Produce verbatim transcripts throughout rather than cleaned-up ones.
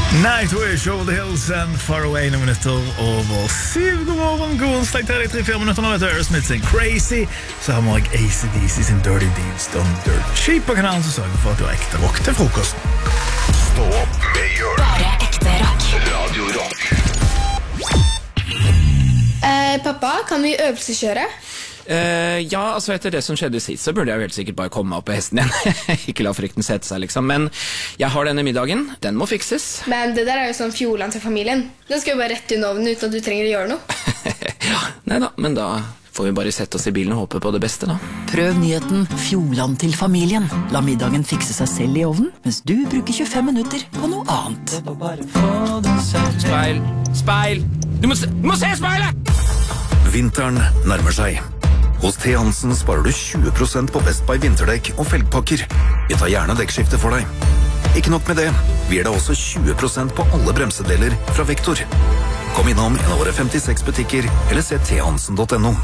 Nightwish, Over the Hills and Far Away, noen minutter over syv. God morgen, god onsdag til deg, tre-fire minutter nå, vet du, Aerosmith sin Crazy. Så har vi også A C D C sin Dirty Deeds Done Dirt Cheap på kanalen, som sørger for at du har ekte rock til frokost. Stå opp med Jørn. Bare ekte rock. Radio Rock. Eh, pappa, kan vi øvelseskjøre? Uh, ja, altså etter det som skjedde sist, så burde jeg jo helt sikkert bare komme meg opp på hesten igjen. Ikke la frykten sette seg, liksom. Men jeg har denne middagen. Den må fikses. Men det der er jo sånn fjoland til familien. Den skal jo bare rett under ovnen uten at du trenger å gjøre noe. Neida, men da får vi bare sette oss i bilen og håpe på det beste, da. Prøv nyheten Fjordland til familien. La middagen fikse seg selv i ovnen, mens du bruker tjuefem minutter på noe annet. Speil, speil. Du må se, du må se speilet! Vinteren nærmer seg. Hos T. Hansen sparer du tjue prosent på Best Buy vinterdekk og felgpakker. Vi tar gjerne dekkskifte for deg. Ikke nok med det, vi gir deg også tjue prosent på alle bremsedeler fra Vektor. Kom innom en av våre femtiseks butikker, eller se t hansen punktum no.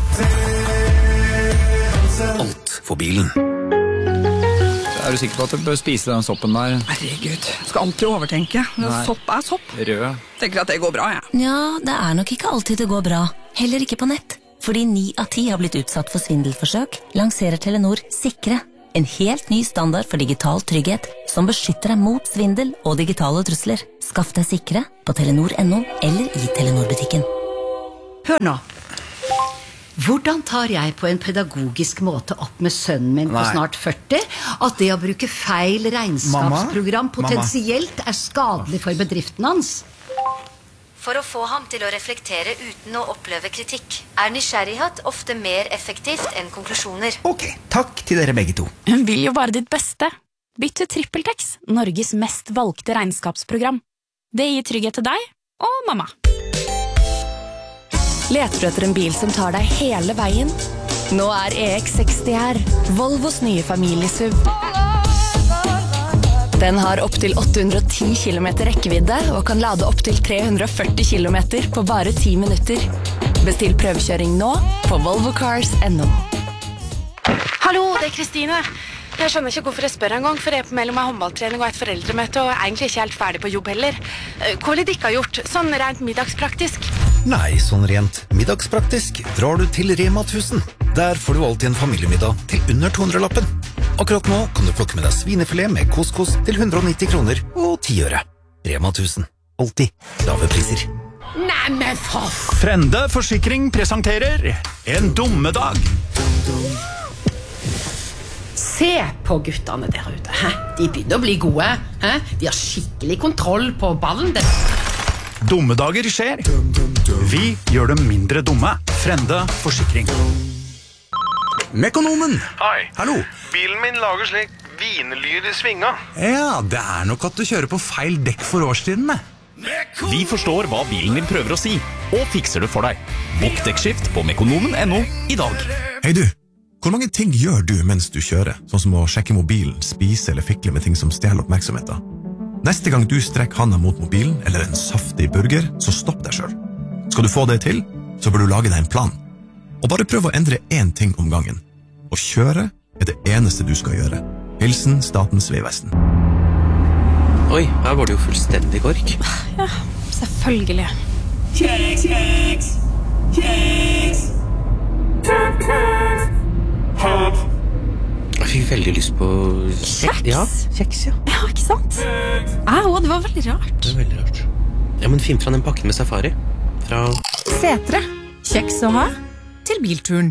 Alt for bilen. Er du sikker på at du bør spise den soppen der? Herregud, jeg skal alltid overtenke. Sopp er sopp. Rød. Tenker at det går bra, ja. Ja, det er nok ikke alltid det går bra. Heller ikke på nett. Fordi ni av ti har blitt utsatt for svindelforsøk, lanserer Telenor Sikre. En helt ny standard for digital trygghet, som beskytter deg mot svindel og digitale trusler. Skaff deg Sikre på telenor punktum no eller i Telenor-butikken. Hør nå. Hvordan tar jeg på en pedagogisk måte opp med sønnen min på Nei. snart førti at det å bruke feil regnskapsprogram Mamma? potensielt er skadelig for bedriften hans? For å få ham til å reflektere uten å oppleve kritikk, er nysgjerrighet ofte mer effektivt enn konklusjoner. Ok, takk til dere begge to. Hun vil jo bare ditt beste. Bytt til TrippelTex, Norges mest valgte regnskapsprogram. Det gir trygghet til deg og mamma. Leter du etter en bil som tar deg hele veien? Nå er E X seksti her, Volvos nye familiesuv. Den har opp til åtte hundre og ti kilometer rekkevidde og kan lade opp til tre hundre og førti kilometer på bare ti minutter. Bestill prøvekjøring nå på volvo cars punktum no. Hallo, det er Kristine. Jeg skjønner ikke hvorfor jeg spør en gang, for jeg er på mellom en håndballtrening og et foreldremøte, og er egentlig ikke helt ferdig på jobb heller. Hva vil dere ha gjort, sånn rent middagspraktisk? Nei, sånn rent middagspraktisk drar du til Rema tusen. Der får du alltid en familiemiddag til under to hundre-lappen. Akkurat nå kan du plukke med deg svinefilet med couscous til hundre og nitti kroner og ti øre. Rema tusen. Alltid lave priser. Nei, men for... Frende Forsikring presenterer En dommedag. Se på guttene der ute. Hæ? De begynner å bli gode. Hæ? De har skikkelig kontroll på ballen. Det... Dommedager skjer. Vi gjør dem mindre dumme. Frende Forsikring. Mekonomen! Hei. Hallo. Bilen min lager slik vinlyd i svinga. Ja, det er nok at du kjører på feil dekk for årstidene. Vi forstår hva bilen din prøver å si, og fikser det for deg. Bok dekkskift på mekonomen punktum no i dag. Hei du, hvor mange ting gjør du mens du kjører? Sånn som å sjekke mobilen, spise eller fikle med ting som stjeler oppmerksomheten. Neste gang du strekker handa mot mobilen eller en saftig burger, så stopp deg selv. Skal du få det til, så bør du lage deg en plan. Og bare prøv å endre én ting om gangen. Å kjøre er det eneste du skal gjøre. Hilsen Statens vegvesen. Oi, her var det jo fullstendig kork. Ja, selvfølgelig. Kjeks, kjeks, kjeks, kjeks, kjeks. Jeg fikk veldig lyst på... Kjeks? Ja, kjeks, ja. Ja, ikke sant? Ja, å, det var veldig rart. Det var veldig rart. Ja, men finn fra den pakken med safari. Fra... Setre. Kjeks å ha til bilturen.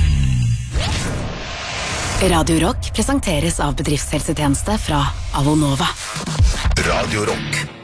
Radio Rock presenteres av bedriftshelsetjeneste fra Avonova. Radio Rock.